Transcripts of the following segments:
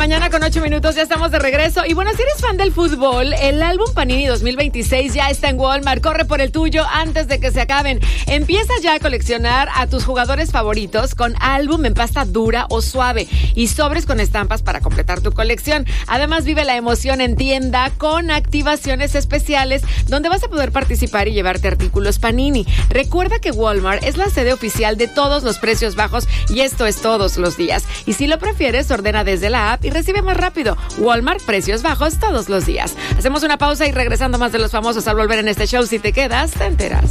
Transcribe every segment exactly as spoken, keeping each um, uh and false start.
mañana con ocho minutos, ya estamos de regreso. Y bueno, si eres fan del fútbol, el álbum Panini dos mil veintiséis ya está en Walmart. Corre por el tuyo antes de que se acaben. Empieza ya a coleccionar a tus jugadores favoritos con álbum en pasta dura o suave y sobres con estampas para completar tu colección. Además, vive la emoción en tienda con activaciones especiales donde vas a poder participar y llevarte artículos Panini. Recuerda que Walmart es la sede oficial de todos los precios bajos y esto es todos los días. Y si lo prefieres, ordena desde la app y recibe más rápido. Walmart, precios bajos todos los días. Hacemos una pausa y regresando más de los famosos al volver en este show. Si te quedas, te enteras.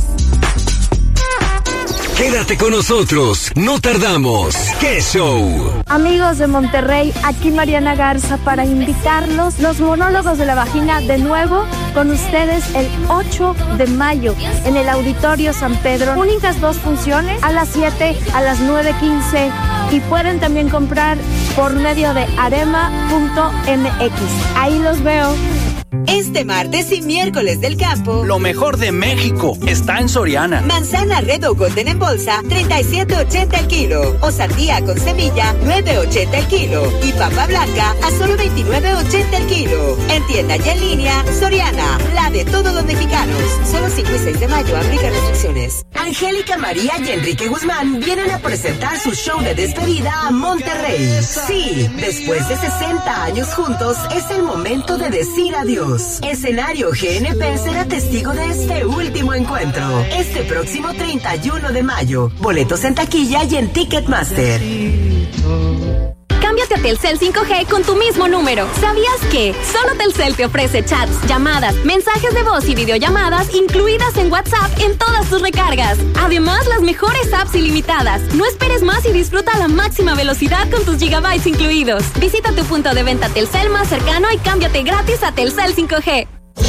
Quédate con nosotros, no tardamos. ¡Qué show! Amigos de Monterrey, aquí Mariana Garza para invitarlos, los monólogos de la vagina, de nuevo con ustedes el ocho de mayo en el Auditorio San Pedro. Únicas dos funciones, a las siete, a las nueve quince, y pueden también comprar por medio de arema punto m x. Ahí los veo. Este martes y miércoles del campo, lo mejor de México está en Soriana. Manzana Red o Golden en bolsa, treinta y siete ochenta el kilo. O sandía con semilla, nueve ochenta el kilo. Y papa blanca a solo veintinueve ochenta el kilo. En tienda y en línea, Soriana, la de todos los mexicanos. Solo cinco y seis de mayo, aplica restricciones. Angélica María y Enrique Guzmán vienen a presentar su show de despedida a Monterrey. Sí, después de sesenta años juntos, es el momento de decir adiós. Escenario G N P será testigo de este último encuentro. Este próximo treinta y uno de mayo. Boletos en taquilla y en Ticketmaster. Cámbiate a Telcel cinco G con tu mismo número. ¿Sabías que solo Telcel te ofrece chats, llamadas, mensajes de voz y videollamadas incluidas en WhatsApp en todas tus recargas? Además, las mejores apps ilimitadas. No esperes más y disfruta a la máxima velocidad con tus gigabytes incluidos. Visita tu punto de venta Telcel más cercano y cámbiate gratis a Telcel cinco G.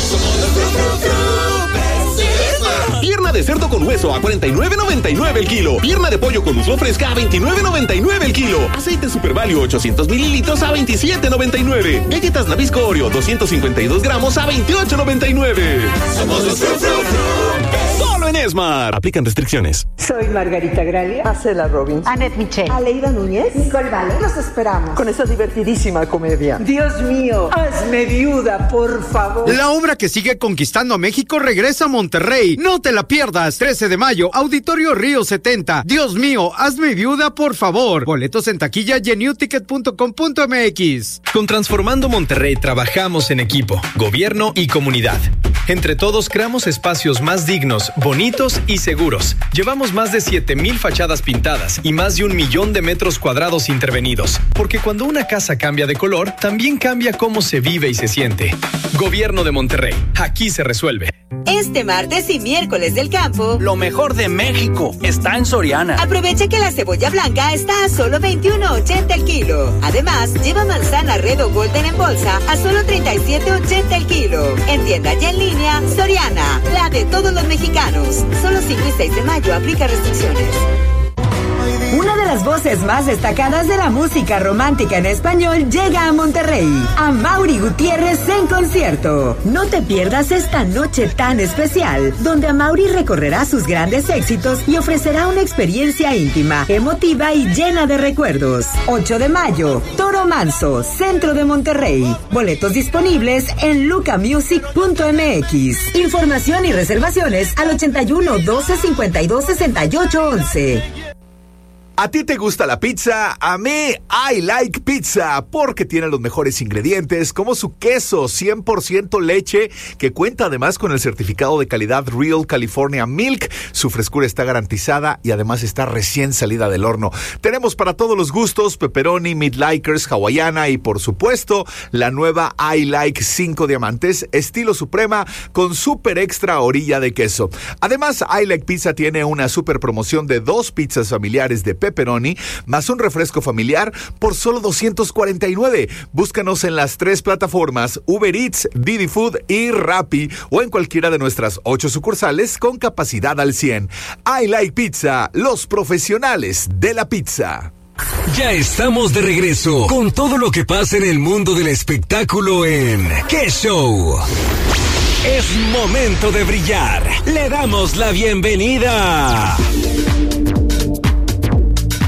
Pierna de cerdo con hueso a cuarenta y nueve noventa y nueve el kilo. Pierna de pollo con muslo fresca a veintinueve noventa y nueve el kilo. Aceite Super Value ochocientos mililitros a veintisiete noventa y nueve. Galletas Nabisco Oreo doscientos cincuenta y dos gramos a veintiocho noventa y nueve. Somos los Fru Fru Fru. Solo en Esmar. Aplican restricciones. Soy Margarita Gralia, Marcela Robbins, Annette Michel, Aleida Núñez, Nicole Vale. Los esperamos con esta divertidísima comedia. Dios mío, hazme viuda, por favor. La obra que sigue conquistando a México regresa a Monterrey. No te la pierdas. trece de mayo, Auditorio Río setenta. Dios mío, hazme viuda, por favor. Boletos en taquilla y en new ticket punto com punto m x. Con Transformando Monterrey trabajamos en equipo, gobierno y comunidad. Entre todos creamos espacios más dignos, bonitos y seguros. Llevamos más de siete mil fachadas pintadas y más de un millón de metros cuadrados intervenidos. Porque cuando una casa cambia de color, también cambia cómo se vive y se siente. Gobierno de Monterrey. Aquí se resuelve. Este martes y miércoles del campo, lo mejor de México está en Soriana. Aprovecha que la cebolla blanca está a solo veintiuno ochenta el kilo. Además, lleva manzana Red o Golden en bolsa a solo treinta y siete ochenta el kilo. En tienda y en línea, Soriana, la de todos los mexicanos. Solo cinco y seis de mayo, aplica restricciones. Una de las voces más destacadas de la música romántica en español llega a Monterrey. Amaury Gutiérrez en concierto. No te pierdas esta noche tan especial, donde Amaury recorrerá sus grandes éxitos y ofrecerá una experiencia íntima, emotiva y llena de recuerdos. ocho de mayo, Toro Manso, centro de Monterrey. Boletos disponibles en luca music punto m x. Información y reservaciones al ochenta y uno, doce, cincuenta y dos, sesenta y ocho, once. ¿A ti te gusta la pizza? A mí, I like pizza, porque tiene los mejores ingredientes, como su queso cien por ciento leche, que cuenta además con el certificado de calidad Real California Milk. Su frescura está garantizada y además está recién salida del horno. Tenemos para todos los gustos, pepperoni, meat likers, hawaiana y por supuesto, la nueva I like cinco diamantes, estilo suprema, con super extra orilla de queso. Además, I like pizza tiene una super promoción de dos pizzas familiares de pepperoni, más un refresco familiar por solo doscientos cuarenta y nueve. Búscanos en las tres plataformas Uber Eats, Didi Food y Rappi o en cualquiera de nuestras ocho sucursales con capacidad al cien. I Like Pizza, los profesionales de la pizza. Ya estamos de regreso con todo lo que pasa en el mundo del espectáculo en ¡Qué Show! Es momento de brillar. Le damos la bienvenida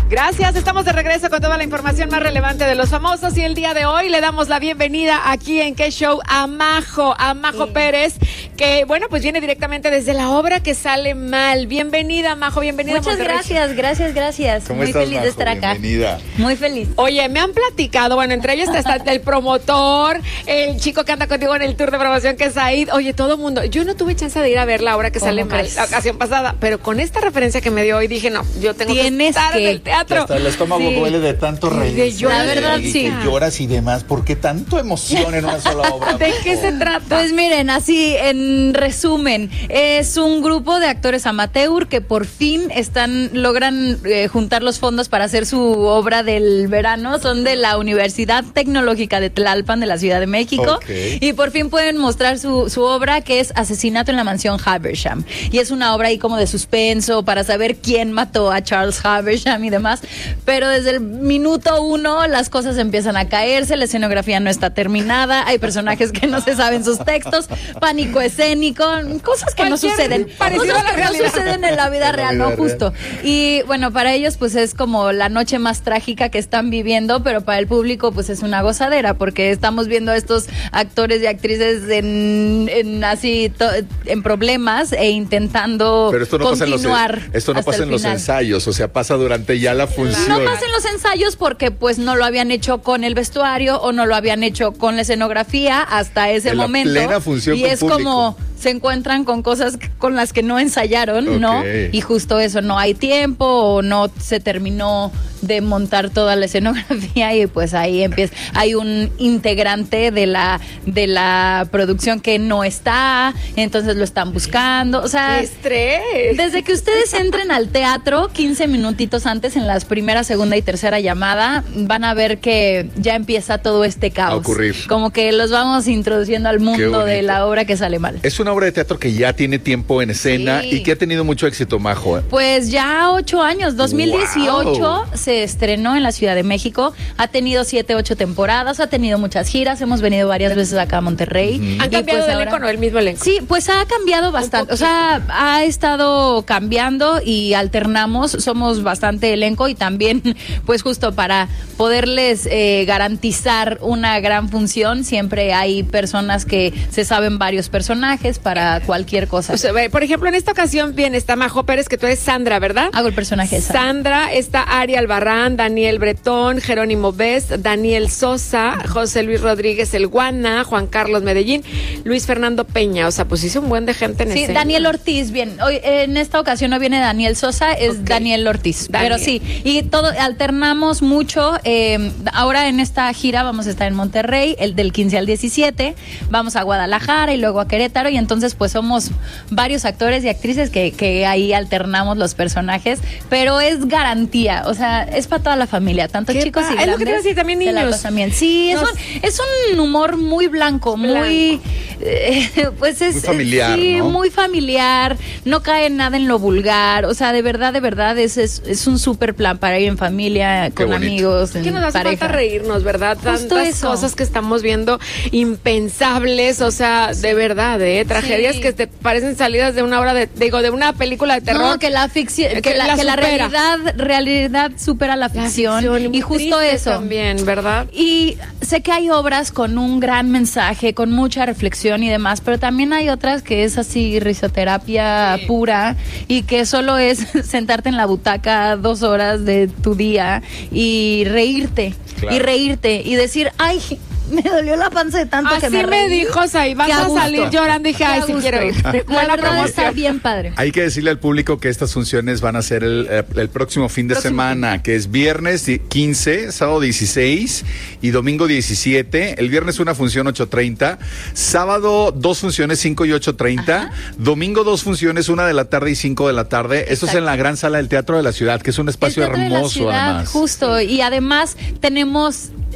Gracias, estamos de regreso con toda la información más relevante de los famosos y el día de hoy le damos la bienvenida aquí en Qué Show a Majo, a Majo sí. Pérez, que bueno, pues viene directamente desde la obra Que Sale Mal. Bienvenida, Majo, bienvenida. Muchas gracias, gracias, gracias. ¿Cómo Muy estás, feliz Majo? de estar acá. Bienvenida. Muy feliz. Oye, me han platicado, bueno, entre ellos está el promotor, el chico que anda contigo en el tour de promoción que es Said. Oye, todo el mundo. Yo no tuve chance de ir a ver la obra Que Sale Mal la ocasión pasada, pero con esta referencia que me dio hoy dije, no, yo tengo Tienes que estar que... en el teatro. Hasta el estómago Sí. duele de tanto reír. De llorar. La verdad, y sí. que lloras y demás. ¿Por qué tanto emoción en una sola obra? ¿De qué se trata? Pues miren, así en resumen, es un grupo de actores amateur que por fin están logran eh, juntar los fondos para hacer su obra del verano. Son de la Universidad Tecnológica de Tlalpan de la Ciudad de México. Okay. Y por fin pueden mostrar su, su obra, que es Asesinato en la Mansión Haversham. Y es una obra ahí como de suspenso para saber quién mató a Charles Haversham y demás. Pero desde el minuto uno las cosas empiezan a caerse, la escenografía no está terminada, hay personajes que no se saben sus textos, pánico escénico, cosas que no Cualquier suceden, parecido cosas a la que no realidad. suceden en la vida En la real, vida no real. justo. Y bueno, para ellos pues es como la noche más trágica que están viviendo, pero para el público pues es una gozadera, porque estamos viendo a estos actores y actrices en, en así to- en problemas e intentando Pero esto no pasa en los, continuar esto no hasta pasa el en los final. ensayos, o sea, pasa durante ya la función. No pasen los ensayos porque pues no lo habían hecho con el vestuario o no lo habían hecho con la escenografía hasta ese En la momento. plena función y con es público. como se encuentran con cosas con las que no ensayaron, ¿no? Ok. Y justo eso, no hay tiempo o no se terminó de montar toda la escenografía y pues ahí empieza. Hay un integrante de la de la producción que no está, entonces lo están buscando, o sea, ¡qué estrés! desde que ustedes entren al teatro, quince minutitos antes en las primera, segunda y tercera llamada, van a ver que ya empieza todo este caos. A ocurrir. Como que los vamos introduciendo al mundo bonito. de la obra Que Sale Mal. Es una obra de teatro que ya tiene tiempo en escena Sí. y que ha tenido mucho éxito, Majo. Pues ya ocho años, dos mil dieciocho Wow. se estrenó en la Ciudad de México, ha tenido siete, ocho temporadas, ha tenido muchas giras, hemos venido varias veces acá a Monterrey. Ujú. ¿Han Y cambiado pues de ahora- elenco, no? El mismo elenco. Sí, pues ha cambiado bastante, o sea, ha estado cambiando y alternamos, somos bastante elenco y también, pues justo para poderles eh, garantizar una gran función, siempre hay personas que se saben varios personajes para cualquier cosa. O sea, ve, por ejemplo, en esta ocasión viene está Majo Pérez, que tú eres Sandra, ¿verdad? Hago el personaje de Sandra. Sandra, está Ari Albarrán, Daniel Bretón, Jerónimo Best, Daniel Sosa, José Luis Rodríguez El Guana, Juan Carlos Medellín, Luis Fernando Peña. O sea, pues hizo un buen de gente en Sí, escena. Daniel Ortiz, bien. Hoy en esta ocasión no viene Daniel Sosa, es Ok. Daniel Ortiz. Daniel. Pero sí, y todo alternamos mucho. eh, ahora en esta gira vamos a estar en Monterrey, el del quince al diecisiete, vamos a Guadalajara y luego a Querétaro, y entonces pues somos varios actores y actrices que, que ahí alternamos los personajes, pero es garantía, o sea, es para toda la familia, tanto Qué chicos pa- y es lo grandes. que te iba a decir, también se la niños. pasan bien. Sí, es Nos- un, es un humor muy blanco, muy eh, pues es Muy familiar, sí, ¿no? muy familiar, no cae nada en lo vulgar, o sea, de verdad, de verdad, es, es, es un súper plan para ir en familia, Qué con bonito. amigos, en Que nos hace pareja. falta reírnos, ¿verdad? Justo Tantas eso. cosas que estamos viendo impensables, o sea, de verdad, ¿eh? Tragedias Sí. que te parecen salidas de una obra de, digo, de una película de terror. No, que la ficción, Que que, la, la que la supera. realidad, realidad supera la La ficción, ficción, muy y justo triste eso. también, ¿verdad? Y sé que hay obras con un gran mensaje, con mucha reflexión y demás, pero también hay otras que es así risoterapia Sí. pura y que solo es sentarte en la butaca dos horas de tu día y reírte, Claro. y reírte y decir, ay, me dolió la panza de tanto que Así me me reí. dijo, Say, vas Qué a gusto. salir llorando. Dije, Qué ay, a sí gusto. quiero ir. La Buena verdad promoción. está bien padre. Hay que decirle al público que estas funciones van a ser el, eh, el próximo fin de Próximo semana, que es viernes di- quince, sábado dieciséis y domingo diecisiete. El viernes una función ocho treinta, sábado dos funciones cinco y ocho treinta, domingo dos funciones una de la tarde y cinco de la tarde. Esto es Exacto. en la gran sala del Teatro de la Ciudad, que es un espacio El Teatro de la hermoso Ciudad, además. justo, y además tenemos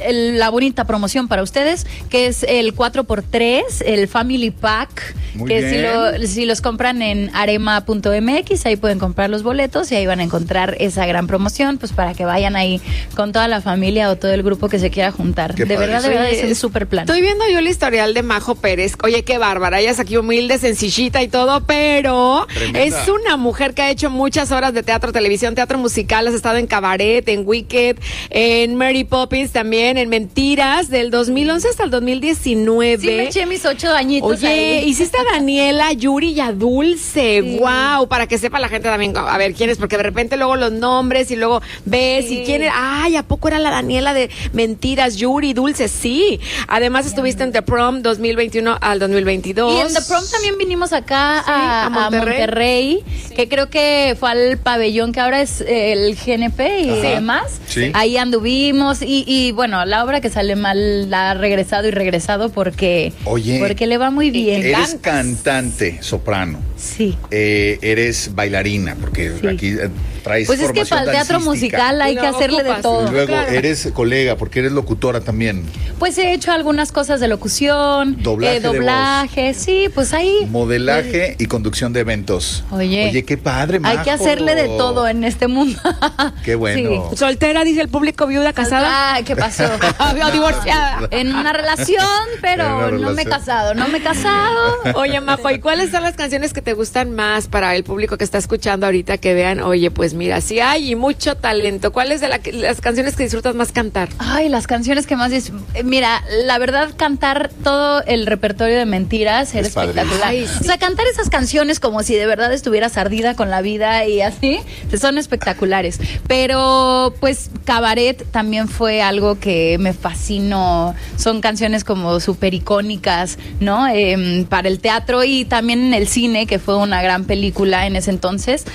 el- la bonita promoción para ustedes, que es el cuatro por tres, el Family Pack, Muy que si, bien. lo, si los compran en arema punto m x, ahí pueden comprar los boletos y ahí van a encontrar esa gran promoción, pues para que vayan ahí con toda la familia o todo el grupo que se quiera juntar. Qué de padre. verdad, de verdad, Oye, es un super plan. Estoy viendo yo el historial de Majo Pérez. Oye, qué bárbara. Ella es aquí humilde, sencillita y todo, pero Tremenda. es una mujer que ha hecho muchas horas de teatro, televisión, teatro musical. Has estado en Cabaret, en Wicked, en Mary Poppins también, en Mentiras, del dos mil once hasta el dos mil diecinueve. Sí, me eché mis ocho añitos Oye, ahí. hiciste a Daniela, Yuri y a Dulce. Sí. Wow, para que sepa la gente también, a ver quién es, porque de repente luego los nombres y luego ves Sí. y quién era. Ay, ¿a poco era la Daniela de Mentiras, Yuri, Dulce? Sí. Además estuviste en The Prom dos mil veintiuno al dos mil veintidós. Y en The Prom también vinimos acá Sí, a, a a Monterrey. Monterrey, que creo que fue al pabellón que ahora es el G N P y Ajá. demás. Sí. Ahí anduvimos y, y bueno, la obra que sale mal la ha regresado y regresado porque, Oye, porque le va muy bien. Eres cantante, soprano. Sí. Eh, eres bailarina, porque Sí. aquí eh, traes Pues es que formación para el teatro dancística. musical hay Lo que hacerle de ocupas. todo. Y luego Claro. eres colega, porque eres locutora también. Pues he hecho algunas cosas de locución, Doblaje eh, de doblaje, sí, pues ahí. Modelaje y conducción de eventos. Oye. Oye, qué padre, Hay Majo. que hacerle de todo en este mundo. Qué bueno. Sí. Soltera, dice el público, viuda, casada. Ah, ¿qué pasó? O divorciada. En una relación, pero En una no me he relación. casado, no me he casado. Oye, Majo, ¿y cuáles son las canciones que te gustan más para el público que está escuchando ahorita que vean? Oye, pues mira, sí hay y mucho talento. ¿Cuáles de la- las canciones que disfrutas más cantar? Ay, las canciones que más... dis- eh, Mira, la verdad, cantar todo el repertorio de Mentiras era Es padre. espectacular. Ay, sí. O sea, cantar esas canciones como si de verdad estuvieras ardida con la vida y así, son espectaculares. Pero, pues, Cabaret también fue algo que me fascinó. Son canciones como súper icónicas, ¿no? Em, para el teatro y también en el cine, que fue una gran película en ese entonces.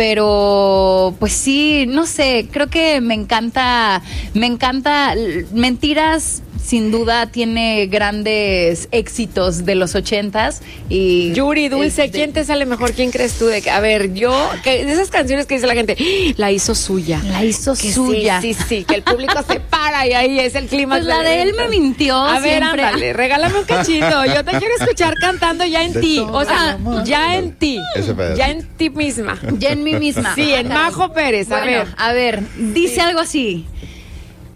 Pero, pues sí, no sé, creo que me encanta, me encanta l- Mentiras. Sin duda tiene grandes éxitos de los ochentas y Yuri, Dulce, este, ¿quién te sale mejor? ¿Quién crees tú? De que, a ver, yo, que de esas canciones que dice la gente, ¡Ah! La hizo suya. la hizo Que suya. Sí, sí, sí, que el público se para y ahí es el clima. Pues la de él me mintió. A ver, siempre. ándale, regálame un cachito. Yo te quiero escuchar cantando ya en De ti. todo O sea, amor. ya en ti. Ese pedazo. Ya en ti misma. Ya en mí misma. Sí, en Majo Pérez. A Bueno, ver. a ver, dice Sí. algo así.